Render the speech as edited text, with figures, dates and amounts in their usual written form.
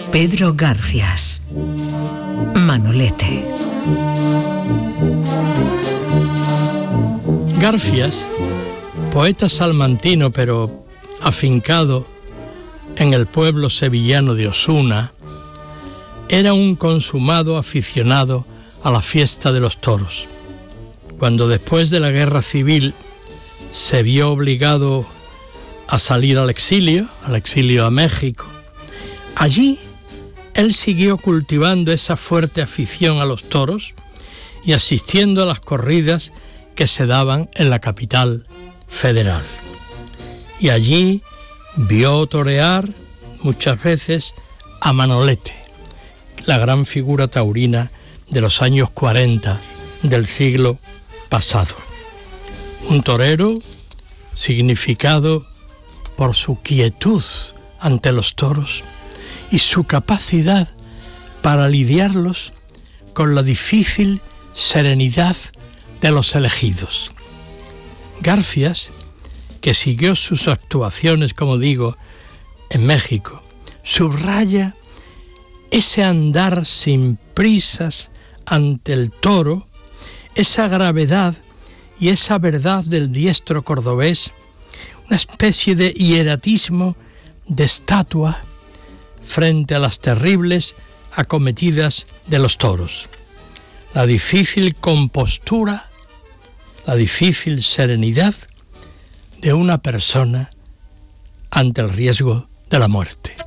Pedro Garfias. Manolete. Garfias, poeta salmantino pero afincado en el pueblo sevillano de Osuna, era un consumado aficionado a la fiesta de los toros. Cuando después de la guerra civil se vio obligado a salir al exilio a México, allí él siguió cultivando esa fuerte afición a los toros y asistiendo a las corridas que se daban en la capital federal. Y allí vio torear muchas veces a Manolete, la gran figura taurina de los años 40 del siglo pasado. Un torero significado por su quietud ante los toros y su capacidad para lidiarlos con la difícil serenidad de los elegidos. Garfias, que siguió sus actuaciones, como digo, en México, subraya ese andar sin prisas ante el toro, esa gravedad y esa verdad del diestro cordobés, una especie de hieratismo de estatua frente a las terribles acometidas de los toros. La difícil compostura, la difícil serenidad de una persona ante el riesgo de la muerte.